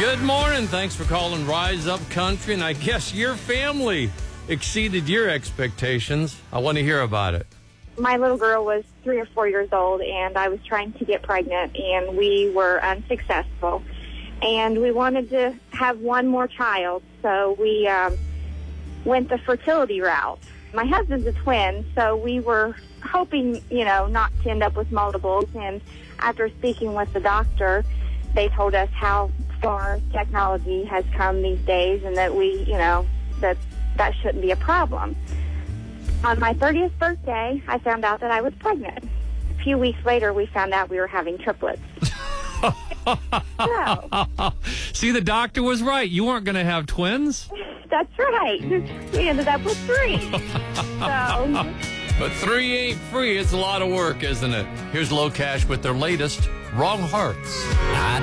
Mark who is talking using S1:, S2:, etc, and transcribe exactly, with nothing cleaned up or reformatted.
S1: Good morning. Thanks for calling Rise Up Country. And I guess your family exceeded your expectations. I want to hear about it.
S2: My little girl was three or four years old, and I was trying to get pregnant, and we were unsuccessful. And we wanted to have one more child, so we um, went the fertility route. My husband's a twin, so we were hoping, you know, not to end up with multiples. And after speaking with the doctor, they told us how far technology has come these days and that we, you know, that that shouldn't be a problem. On my thirtieth birthday, I found out that I was pregnant. A few weeks later, we found out we were having triplets. So,
S1: See, the doctor was right. You weren't going to have twins.
S2: that's right. We ended up with three. So,
S1: But three ain't free. It's a lot of work, isn't it? Here's Low Cash with their latest, Wrong Hearts.